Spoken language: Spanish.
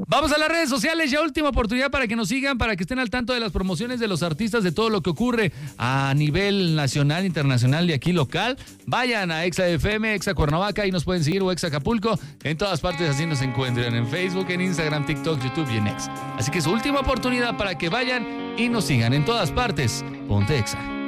Vamos a las redes sociales, ya última oportunidad para que nos sigan, para que estén al tanto de las promociones de los artistas, de todo lo que ocurre a nivel nacional, internacional y aquí local. Vayan a Exa FM, Exa Cuernavaca, y nos pueden seguir, o Exa Acapulco. En todas partes así nos encuentran, en Facebook, en Instagram, TikTok, YouTube y en Exa. Así que es su última oportunidad para que vayan y nos sigan en todas partes. Ponte Exa.